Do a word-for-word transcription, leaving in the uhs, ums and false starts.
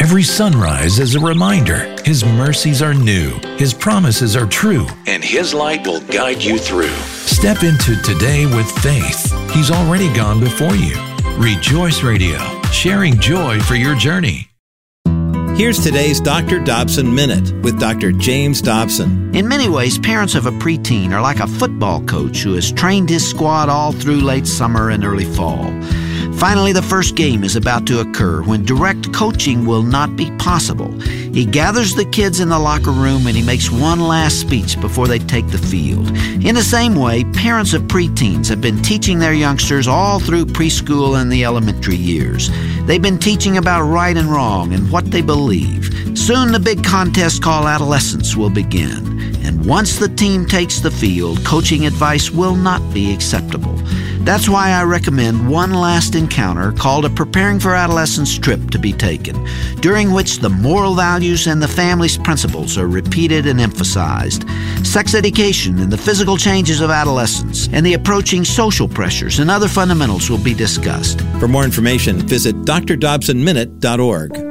Every sunrise is a reminder His mercies are new, His promises are true, and His light will guide you through. Step into today with faith. He's already gone before you. Rejoice Radio, sharing joy for your journey. Here's today's Doctor Dobson Minute with Doctor James Dobson. In many ways, parents of a preteen are like a football coach who has trained his squad all through late summer and early fall. Finally, the first game is about to occur when direct coaching will not be possible. He gathers the kids in the locker room and he makes one last speech before they take the field. In the same way, parents of preteens have been teaching their youngsters all through preschool and the elementary years. They've been teaching about right and wrong and what they believe. Soon the big contest called adolescence will begin. And once the team takes the field, coaching advice will not be acceptable. That's why I recommend one last encounter called a Preparing for Adolescence trip to be taken, during which the moral values and the family's principles are repeated and emphasized. Sex education and the physical changes of adolescence and the approaching social pressures and other fundamentals will be discussed. For more information, visit d r dobson minute dot org.